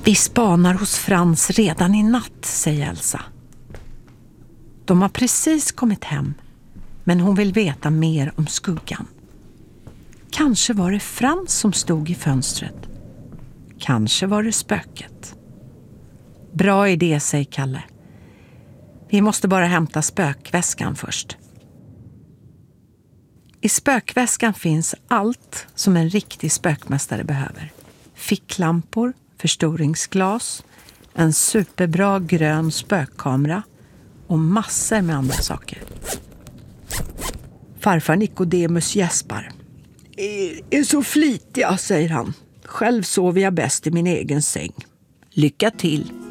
Vi spanar hos Frans redan i natt, säger Elsa. De har precis kommit hem, men hon vill veta mer om skuggan. Kanske var det Frans som stod i fönstret. Kanske var det spöket. Bra idé, säger Kalle. Vi måste bara hämta spökväskan först. I spökväskan finns allt som en riktig spökmästare behöver. Ficklampor, förstoringsglas, en superbra grön spökkamera och massor med andra saker. Farfar Nikodemus gäspar. Är så flitiga, säger han. Själv sover jag bäst i min egen säng. Lycka till!